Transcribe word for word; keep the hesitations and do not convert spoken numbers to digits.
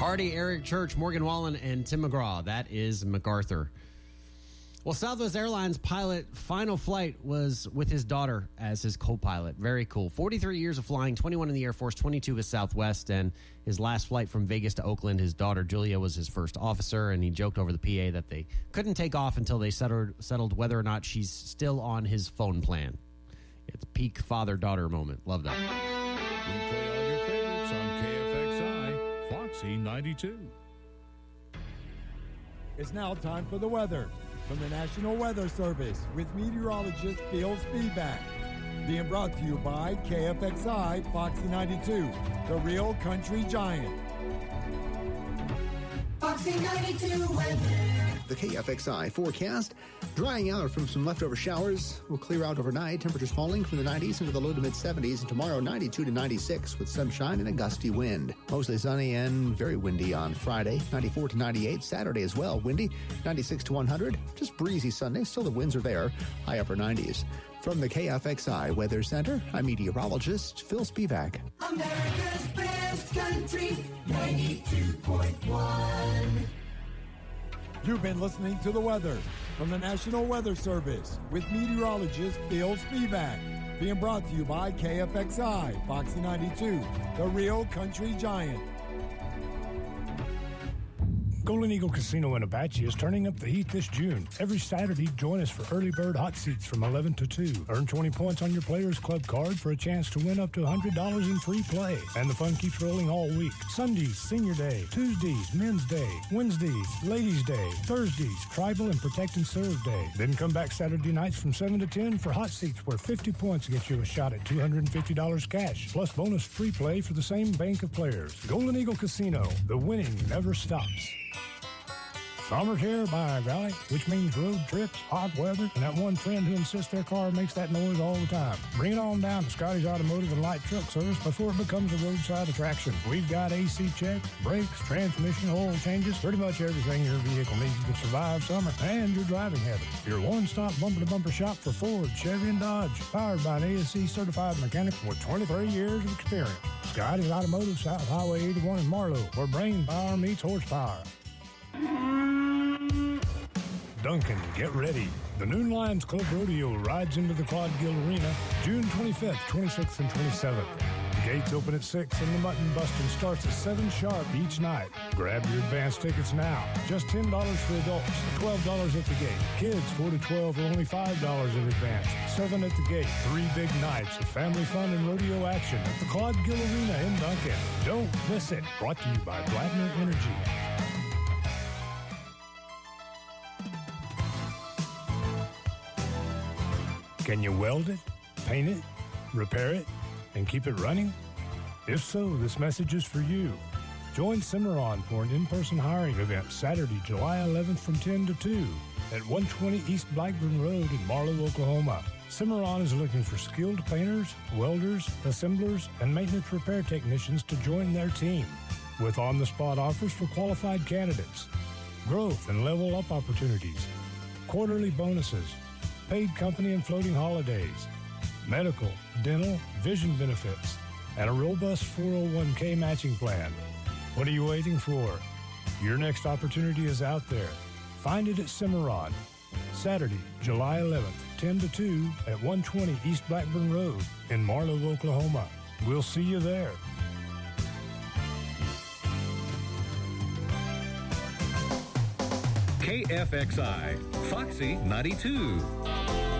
Hardy, Eric Church, Morgan Wallen, and Tim McGraw. That is MacArthur. Well, Southwest Airlines pilot final flight was with his daughter as his co-pilot. Very cool. forty-three years of flying, twenty-one in the Air Force, twenty-two with Southwest, and his last flight from Vegas to Oakland, his daughter Julia was his first officer, and he joked over the P A that they couldn't take off until they settled, settled whether or not she's still on his phone plan. It's peak father-daughter moment. Love that. We play all your favorites on K F X I, Foxy ninety-two. It's now time for the weather from the National Weather Service with meteorologist Phil Spivak. Being brought to you by K F X I Foxy ninety-two, the real country giant. Foxy ninety-two weather. The K F X I forecast, drying out from some leftover showers, will clear out overnight. Temperatures falling from the nineties into the low to mid seventies. And tomorrow, ninety-two to ninety-six with sunshine and a gusty wind. Mostly sunny and very windy on Friday. ninety-four to ninety-eight. Saturday as well, windy. ninety-six to one hundred. Just breezy Sunday. Still the winds are there. High upper nineties. From the K F X I Weather Center, I'm meteorologist Phil Spivak. America's best country, ninety-two point one. You've been listening to the weather from the National Weather Service with meteorologist Phil Spivak. Being brought to you by K F X I Foxy ninety-two, the real country giant. Golden Eagle Casino in Apache is turning up the heat this June. Every Saturday, join us for early bird hot seats from eleven to two. Earn twenty points on your Players Club card for a chance to win up to one hundred dollars in free play. And the fun keeps rolling all week. Sundays, Senior Day. Tuesdays, Men's Day. Wednesdays, Ladies' Day. Thursdays, Tribal and Protect and Serve Day. Then come back Saturday nights from seven to ten for hot seats where fifty points get you a shot at two hundred fifty dollars cash. Plus bonus free play for the same bank of players. Golden Eagle Casino. The winning never stops. Summer's here by golly, which means road trips, hot weather, and that one friend who insists their car makes that noise all the time. Bring it on down to Scotty's Automotive and Light Truck Service before it becomes a roadside attraction. We've got A C checks, brakes, transmission, oil changes, pretty much everything your vehicle needs to survive summer and your driving habits. Your one-stop bumper-to-bumper shop for Ford, Chevy, and Dodge. Powered by an A S C certified mechanic with twenty-three years of experience. Scotty's Automotive, South Highway eighty-one in Marlow, where brain power meets horsepower. Duncan, get ready. The Noon Lions Club Rodeo rides into the Claude Gill Arena June twenty-fifth, twenty-sixth, and twenty-seventh. The gates open at six and the mutton busting starts at seven sharp each night. Grab your advance tickets now. Just ten dollars for adults, twelve dollars at the gate. Kids four to twelve are only five dollars in advance. seven at the gate. Three big nights of family fun and rodeo action at the Claude Gill Arena in Duncan. Don't miss it. Brought to you by Blattner Energy. Can you weld it, paint it, repair it, and keep it running? If so, this message is for you. Join Cimarron for an in-person hiring event Saturday, July eleventh from ten to two at one twenty East Blackburn Road in Marlow, Oklahoma. Cimarron is looking for skilled painters, welders, assemblers, and maintenance repair technicians to join their team, with on-the-spot offers for qualified candidates, growth and level-up opportunities, quarterly bonuses, paid company and floating holidays, medical, dental, vision benefits, and a robust four oh one k matching plan. What are you waiting for? Your next opportunity is out there. Find it at Cimarron. Saturday, July eleventh, ten to two at one twenty East Blackburn Road in Marlow, Oklahoma. We'll see you there. K F X I, Foxy ninety-two.